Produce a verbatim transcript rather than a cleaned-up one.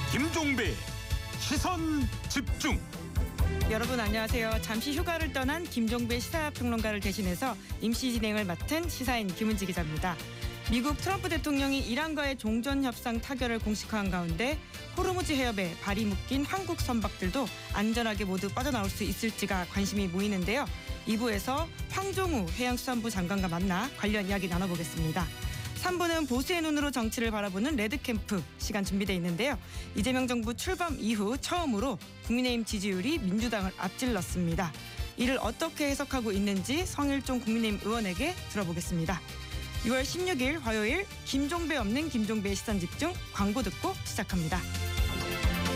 김종배 시선 집중. 여러분 안녕하세요. 잠시 휴가를 떠난 김종배 시사평론가를 대신해서 임시 진행을 맡은 시사인 김은지 기자입니다. 미국 트럼프 대통령이 이란과의 종전협상 타결을 공식화한 가운데 호르무즈 해협에 발이 묶인 한국 선박들도 안전하게 모두 빠져나올 수 있을지가 관심이 모이는데요. 이 부에서 황종우 해양수산부 장관과 만나 관련 이야기 나눠보겠습니다. 삼 부는 보수의 눈으로 정치를 바라보는 레드캠프 시간 준비되어 있는데요. 이재명 정부 출범 이후 처음으로 국민의힘 지지율이 민주당을 앞질렀습니다. 이를 어떻게 해석하고 있는지 성일종 국민의힘 의원에게 들어보겠습니다. 유월 십육일 화요일 김종배 없는 김종배의 시선집중 광고 듣고 시작합니다.